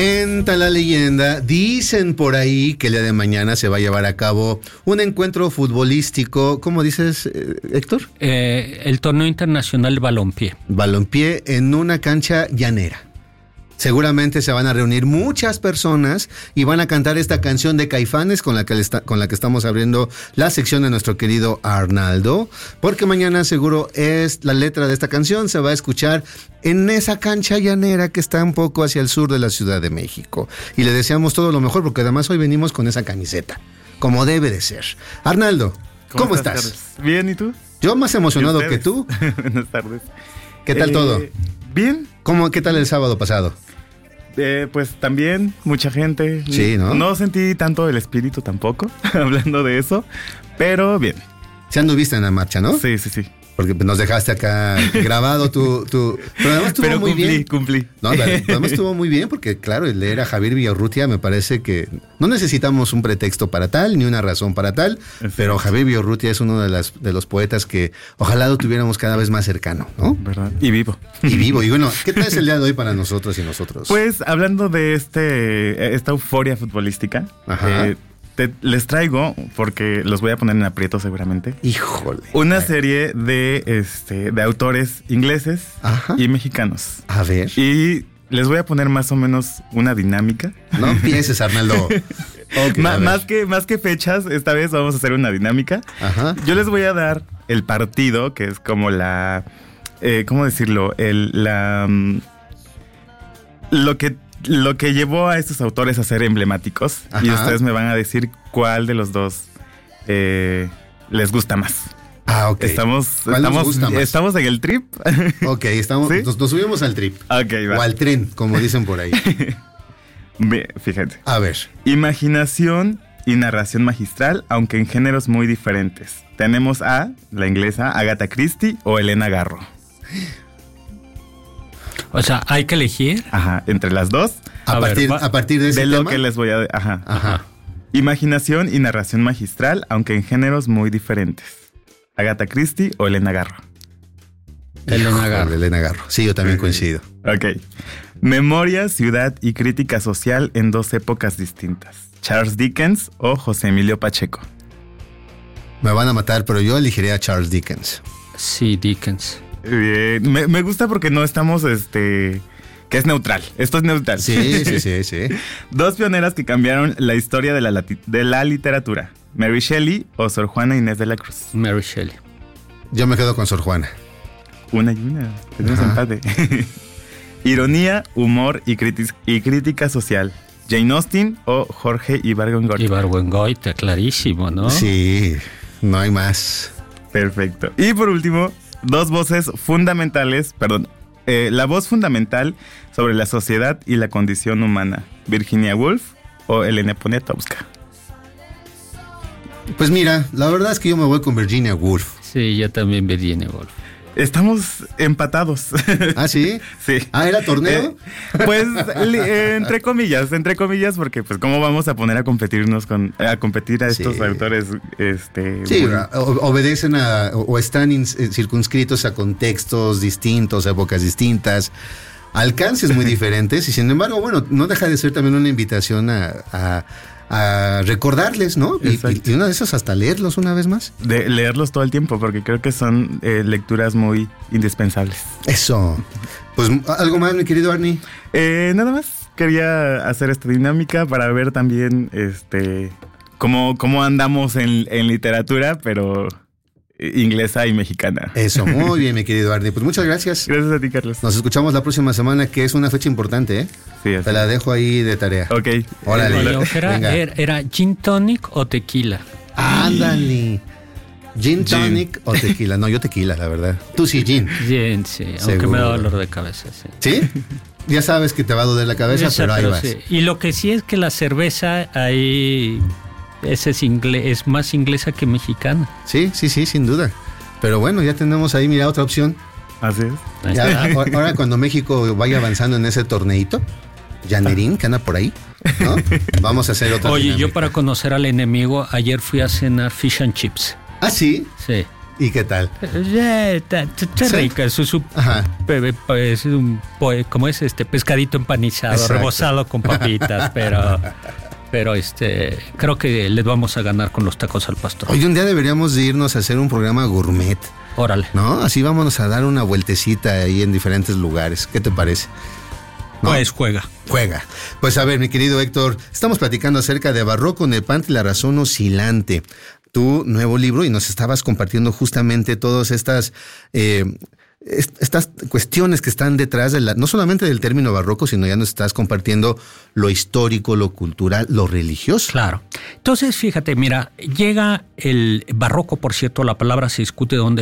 Cuenta la leyenda, dicen por ahí que el día de mañana se va a llevar a cabo un encuentro futbolístico, ¿cómo dices, Héctor? El torneo internacional de balompié. Balompié en una cancha llanera. Seguramente se van a reunir muchas personas y van a cantar esta canción de Caifanes con la que estamos abriendo la sección de nuestro querido Arnaldo, porque mañana seguro es la letra de esta canción se va a escuchar en esa cancha llanera que está un poco hacia el sur de la Ciudad de México. Y le deseamos todo lo mejor porque además hoy venimos con esa camiseta, como debe de ser. Arnaldo, ¿cómo estás? Carlos? Bien, ¿y tú? Yo más emocionado que tú. Buenas tardes. ¿Qué tal todo? Bien. ¿Qué tal el sábado pasado? Pues también, mucha gente. Sí, ¿no? No sentí tanto el espíritu tampoco, hablando de eso, pero bien. ¿Se anduviste en la marcha, no? Sí. Porque nos dejaste acá grabado tu... Pero además estuvo muy bien. Cumplí. No, además estuvo muy bien porque, claro, el leer a Javier Villaurrutia me parece que no necesitamos un pretexto para tal, ni una razón para tal, pero Javier Villaurrutia es uno de los poetas que ojalá lo tuviéramos cada vez más cercano, ¿no? ¿Verdad? Y vivo. Y bueno, ¿qué tal es el día de hoy para nosotros y nosotros? Pues, hablando de esta euforia futbolística, les traigo, porque los voy a poner en aprieto seguramente. Híjole. Una serie de autores ingleses y mexicanos. A ver. Y les voy a poner más o menos una dinámica. No empieces, Arnaldo. Okay, más que fechas, esta vez vamos a hacer una dinámica. Ajá. Yo les voy a dar el partido, que es como la... ¿cómo decirlo? Lo que llevó a estos autores a ser emblemáticos. Ajá. Y ustedes me van a decir cuál de los dos les gusta más. Ok. Estamos en el trip. Ok, ¿sí? Nos subimos al trip. Ok, va. O al tren, como dicen por ahí. Fíjate. A ver. Imaginación y narración magistral, aunque en géneros muy diferentes. Tenemos a la inglesa Agatha Christie o Elena Garro. O sea, hay que elegir. Ajá, entre las dos. A partir de ese tema. De lo que les voy a... Ajá. Imaginación y narración magistral, aunque en géneros muy diferentes. Agatha Christie o Elena Garro. Elena Garro. Sí, yo también coincido. Ok. Memoria, ciudad y crítica social en dos épocas distintas. Charles Dickens o José Emilio Pacheco. Me van a matar, pero yo elegiría a Charles Dickens. Sí, Dickens. Me gusta porque no estamos, que es neutral. Esto es neutral. Sí. Dos pioneras que cambiaron la historia de la literatura. Mary Shelley o Sor Juana Inés de la Cruz. Mary Shelley. Yo me quedo con Sor Juana. Una y una. Tenemos empate. Ironía, humor y crítica social. Jane Austen o Jorge Ibargüengoitia. Ibargüengoitia, clarísimo, ¿no? Sí, no hay más. Perfecto. Y por último, dos voces fundamentales, la voz fundamental sobre la sociedad y la condición humana. Virginia Woolf o Elena Poniatowska. Pues mira, la verdad es que yo me voy con Virginia Woolf. Sí, yo también Virginia Woolf. Estamos empatados. ¿Ah, sí? Sí. ¿Ah, era torneo? Pues, entre comillas, porque pues cómo vamos a poner a competir a estos autores, Sí, obedecen o están circunscritos a contextos distintos, épocas distintas, alcances muy diferentes, y sin embargo, bueno, no deja de ser también una invitación a recordarles, ¿no? Y una de esas hasta leerlos una vez más. De leerlos todo el tiempo, porque creo que son lecturas muy indispensables. Eso. Pues, ¿algo más, mi querido Arnie? Nada más. Quería hacer esta dinámica para ver también cómo andamos en literatura, pero inglesa y mexicana. Eso, muy bien, mi querido Arnie. Pues muchas gracias. Gracias a ti, Carlos. Nos escuchamos la próxima semana, que es una fecha importante, ¿eh? Sí, así. Te la dejo ahí de tarea. Ok. Órale. ¿Era gin tonic o tequila? Ándale. Gin tonic o tequila. No, yo tequila, la verdad. Tú sí, gin. Gin, sí. Aunque me da dolor de cabeza, sí. ¿Sí? Ya sabes que te va a doler la cabeza, pero ahí vas. Sí. Y lo que sí es que la cerveza ahí... Ese es más inglesa que mexicana. Sí, sin duda. Pero bueno, ya tenemos ahí, mira, otra opción. Así es. Ya, ahora cuando México vaya avanzando en ese torneito, llanerín, que anda por ahí, ¿no? Vamos a hacer otra. Oye, dinámica. Yo para conocer al enemigo, ayer fui a cenar fish and chips. ¿Ah, sí? Sí. ¿Y qué tal? Está ¿Sí? rica, es ¿cómo es? Pescadito empanizado, Exacto. rebozado con papitas, pero creo que les vamos a ganar con los tacos al pastor. Hoy un día deberíamos de irnos a hacer un programa gourmet, Órale. ¿no? Así vámonos a dar una vueltecita ahí en diferentes lugares. ¿Qué te parece? ¿No? Pues juega. Pues a ver, mi querido Héctor, estamos platicando acerca de Barroco, Nepantla y la razón oscilante. Tu nuevo libro, y nos estabas compartiendo justamente todas estas cuestiones que están detrás de no solamente del término barroco, sino ya nos estás compartiendo lo histórico, lo cultural, lo religioso. Claro. Entonces, fíjate, mira, llega el barroco, por cierto, la palabra se discute dónde